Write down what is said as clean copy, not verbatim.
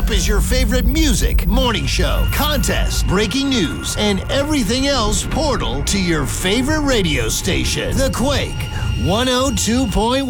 up is your favorite music, morning show, contest, breaking news, and everything else portal to your favorite radio station. The Quake 102.1.